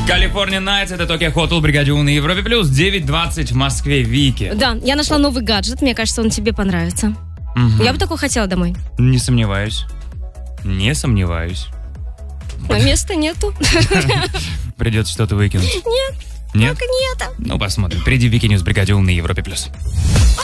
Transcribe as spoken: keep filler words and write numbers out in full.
California Nights, это Tokyo Hotel, бригаде У на Европе Плюс, девять двадцать в Москве, Вики. Да, я нашла новый гаджет, мне кажется, он тебе понравится. Угу. Я бы такой хотела домой. Не сомневаюсь. Не сомневаюсь. А места нету. Придется что-то выкинуть. Нет. Нет? Только нет. Ну, посмотрим. Впереди Вики Ньюс, бригаде У на Европе Плюс.